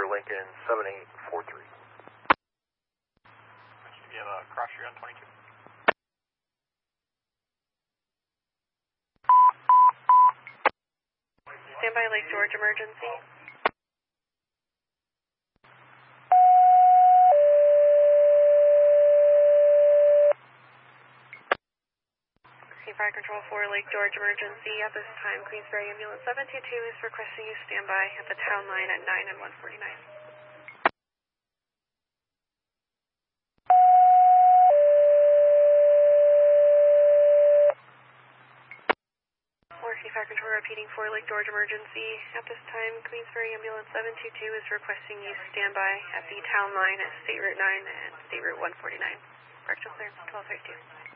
Lincoln 7843. You have a crosser on 22. Standby Lake George emergency. Fire Control 4 Lake George emergency. At this time, Queensbury Ambulance 722 is requesting you standby at the town line at 9 and 149. Fire Control repeating 4 Lake George emergency. At this time, Queensbury Ambulance 722 is requesting you standby at the town line at State Route 9 and State Route 149. Correctional clearance 1232.